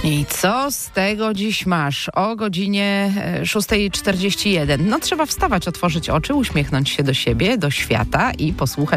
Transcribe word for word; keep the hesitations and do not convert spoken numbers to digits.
I co z tego dziś masz? O godzinie szósta czterdzieści jeden. No trzeba wstawać, otworzyć oczy, uśmiechnąć się do siebie, do świata i posłuchać